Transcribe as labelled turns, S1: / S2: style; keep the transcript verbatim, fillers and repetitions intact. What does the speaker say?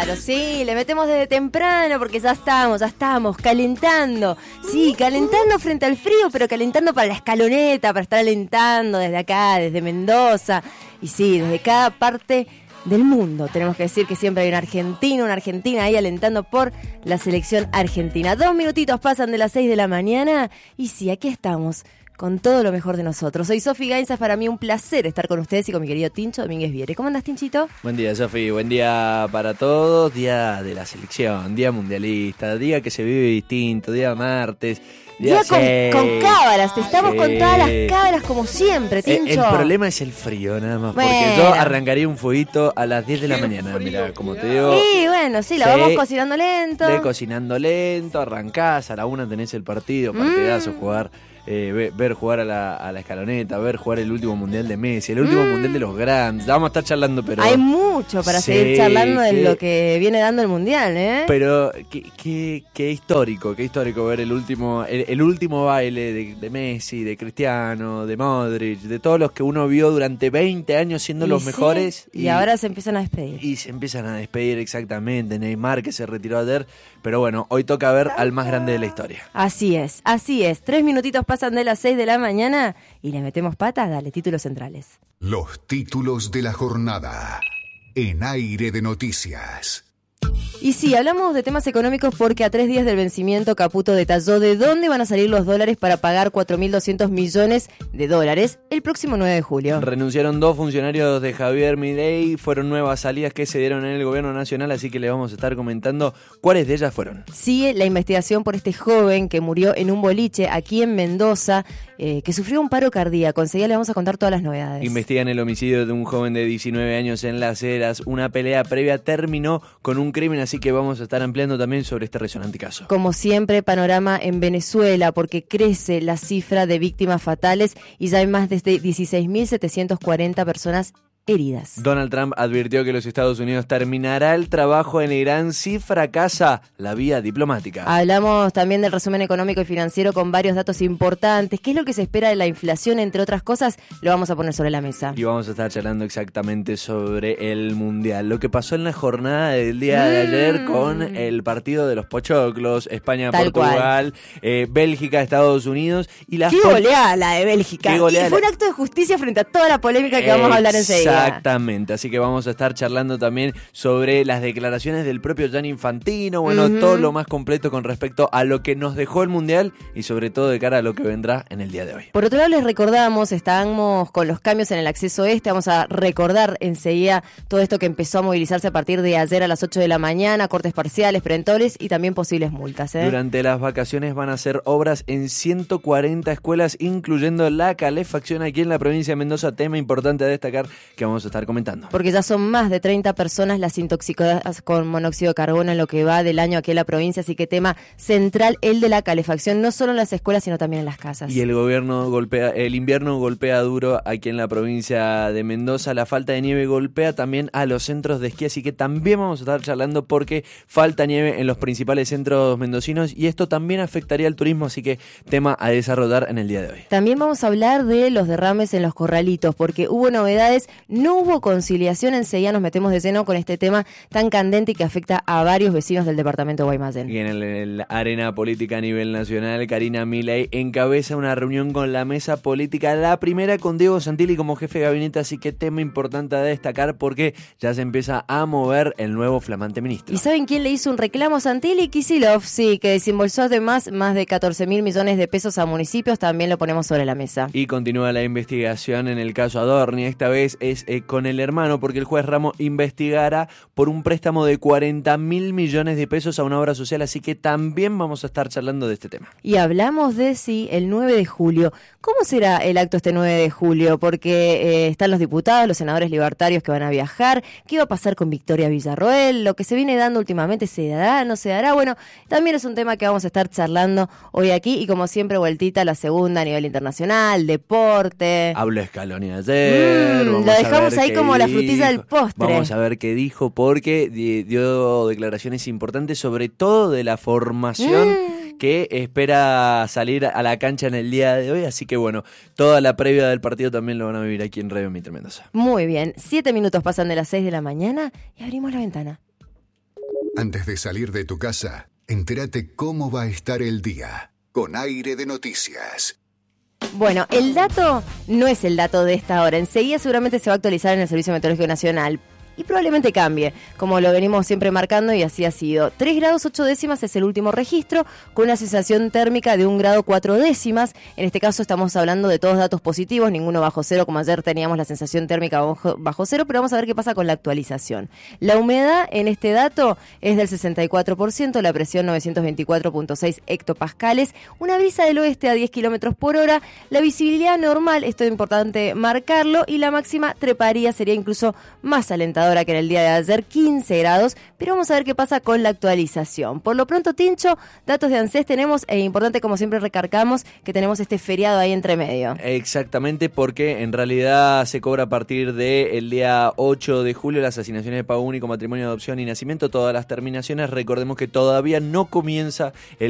S1: Claro, sí, le metemos desde temprano porque ya estamos, ya estamos calentando. Sí, calentando frente al frío, pero calentando para la escaloneta, para estar alentando desde acá, desde Mendoza. Y sí, desde cada parte del mundo. Tenemos que decir que siempre hay un argentino, una argentina ahí alentando por la selección argentina. Dos minutitos pasan de las seis de la mañana y sí, aquí estamos con todo lo mejor de nosotros. Soy Sofi Gainza, es para mí un placer estar con ustedes y con mi querido Tincho Domínguez Viere. ¿Cómo andás, Tinchito?
S2: Buen día, Sofi, buen día para todos. Día de la selección, día mundialista, día que se vive distinto, día martes.
S1: Día con, con cábalas, te estamos
S2: sí.
S1: con todas las cábalas como siempre, Tincho.
S2: El, el problema es el frío, nada más,
S1: bueno.
S2: porque yo arrancaría un fueguito a las diez de la mañana, mirá, como te digo.
S1: Sí, bueno, sí, la
S2: sí,
S1: vamos cocinando lento.
S2: De cocinando lento, arrancás, a la una tenés el partido, partidazo, mm. jugar... Eh, ver, ver jugar a la, a la escaloneta, ver jugar el último mundial de Messi, el último mm. mundial de los grandes. Vamos a estar charlando, pero...
S1: Hay mucho para sí, seguir charlando de que, lo que viene dando el mundial, ¿eh?
S2: Pero qué, qué, qué histórico, qué histórico ver el último el, el último baile de, de Messi, de Cristiano, de Modric, de todos los que uno vio durante veinte años siendo y los sí, mejores.
S1: Y, y ahora se empiezan a despedir.
S2: Y se empiezan a despedir, exactamente. Neymar, que se retiró ayer. Pero bueno, hoy toca ver al más grande de la historia.
S1: Así es, así es. Tres minutitos pasan de las seis de la mañana y le metemos patas. Dale, títulos centrales.
S3: Los títulos de la jornada en Aire de Noticias.
S1: Y sí, hablamos de temas económicos porque a tres días del vencimiento Caputo detalló de dónde van a salir los dólares para pagar cuatro mil doscientos millones de dólares el próximo nueve de julio.
S2: Renunciaron dos funcionarios de Javier Milei, fueron nuevas salidas que se dieron en el gobierno nacional, así que les vamos a estar comentando cuáles de ellas fueron.
S1: Sigue la investigación por este joven que murió en un boliche aquí en Mendoza, eh, que sufrió un paro cardíaco. Enseguida les vamos a contar todas las novedades.
S2: Investigan el homicidio de un joven de diecinueve años en Las Heras. Una pelea previa terminó con un crimen, así que vamos a estar ampliando también sobre este resonante caso.
S1: Como siempre, panorama en Venezuela, porque crece la cifra de víctimas fatales y ya hay más de dieciséis mil setecientos cuarenta personas heridas.
S2: Donald Trump advirtió que los Estados Unidos terminará el trabajo en Irán si fracasa la vía diplomática.
S1: Hablamos también del resumen económico y financiero con varios datos importantes. ¿Qué es lo que se espera de la inflación? Entre otras cosas, lo vamos a poner sobre la mesa.
S2: Y vamos a estar charlando exactamente sobre el Mundial. Lo que pasó en la jornada del día de ayer mm. con el partido de los pochoclos, España-Portugal, eh, Bélgica-Estados Unidos. Y la
S1: ¡Qué for- goleada la de Bélgica! Y fue un acto de justicia frente a toda la polémica que eh, vamos a hablar enseguida.
S2: Exactamente, así que vamos a estar charlando también sobre las declaraciones del propio Gianni Infantino, bueno, uh-huh. todo lo más completo con respecto a lo que nos dejó el Mundial y sobre todo de cara a lo que vendrá en el día de hoy.
S1: Por otro lado, les recordamos, estamos con los cambios en el acceso este, vamos a recordar enseguida todo esto que empezó a movilizarse a partir de ayer a las ocho de la mañana, cortes parciales, perentorios y también posibles multas. ¿eh?
S2: Durante las vacaciones van a hacer obras en ciento cuarenta escuelas, incluyendo la calefacción aquí en la provincia de Mendoza, tema importante a destacar que vamos a estar comentando.
S1: Porque ya son más de treinta personas las intoxicadas con monóxido de carbono en lo que va del año aquí en la provincia, así que tema central el de la calefacción, no solo en las escuelas, sino también en las casas.
S2: Y el gobierno golpea, el invierno golpea duro aquí en la provincia de Mendoza, la falta de nieve golpea también a los centros de esquí, así que también vamos a estar charlando porque falta nieve en los principales centros mendocinos y esto también afectaría al turismo, así que tema a desarrollar en el día de hoy.
S1: También vamos a hablar de los derrames en los corralitos, porque hubo novedades. No hubo conciliación, enseguida nos metemos de lleno con este tema tan candente y que afecta a varios vecinos del departamento de Guaymallén.
S2: Y en el, el arena política a nivel nacional, Karina Milei encabeza una reunión con la mesa política, la primera con Diego Santilli como jefe de gabinete, así que tema importante a destacar porque ya se empieza a mover el nuevo flamante ministro.
S1: ¿Y saben quién le hizo un reclamo a Santilli? Kicillof, sí, que desembolsó además más de catorce mil millones de pesos a municipios, también lo ponemos sobre la mesa.
S2: Y continúa la investigación en el caso Adorni, esta vez es eh, con el hermano, porque el juez Ramos investigará por un préstamo de cuarenta mil millones de pesos a una obra social, así que también vamos a estar charlando de este tema.
S1: Y hablamos de sí, el nueve de julio. ¿Cómo será el acto este nueve de julio? Porque eh, están los diputados, los senadores libertarios que van a viajar. ¿Qué va a pasar con Victoria Villarroel? Lo que se viene dando últimamente, ¿se dará? ¿No se dará? Bueno, también es un tema que vamos a estar charlando hoy aquí y como siempre vueltita a la segunda a nivel internacional, deporte.
S2: Habló Scaloni ayer.
S1: Mm, lo dejamos ahí como
S2: dijo.
S1: La frutilla del postre.
S2: Vamos a ver qué dijo porque dio declaraciones importantes sobre todo de la formación mm. que espera salir a la cancha en el día de hoy, así que bueno, toda la previa del partido también lo van a vivir aquí en Radio Mitre Mendoza.
S1: Muy bien, siete minutos pasan de las seis de la mañana y abrimos la ventana.
S3: Antes de salir de tu casa, entérate cómo va a estar el día con Aire de Noticias.
S1: Bueno, el dato no es el dato de esta hora. Enseguida seguramente se va a actualizar en el Servicio Meteorológico Nacional. Y probablemente cambie, como lo venimos siempre marcando y así ha sido. tres grados ocho décimas es el último registro, con una sensación térmica de un grado cuatro décimas. En este caso estamos hablando de todos datos positivos, ninguno bajo cero, como ayer teníamos la sensación térmica bajo, bajo cero, pero vamos a ver qué pasa con la actualización. La humedad en este dato es del sesenta y cuatro por ciento, la presión novecientos veinticuatro punto seis hectopascales, una brisa del oeste a diez kilómetros por hora, la visibilidad normal, esto es importante marcarlo, y la máxima treparía, sería incluso más alentadora que en el día de ayer, quince grados, pero vamos a ver qué pasa con la actualización. Por lo pronto, Tincho, datos de ANSES tenemos, e importante como siempre recargamos, que tenemos este feriado ahí entre medio.
S2: Exactamente, porque en realidad se cobra a partir del día ocho de julio las asignaciones de pago único, matrimonio, adopción y nacimiento, todas las terminaciones. Recordemos que todavía no comienza el